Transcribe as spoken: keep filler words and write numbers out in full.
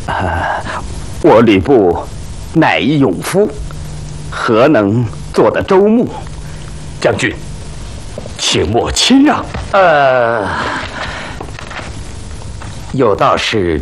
啊，我吕布乃一勇夫，何能做得周牧？ 将军，请莫谦让。 呃，有道是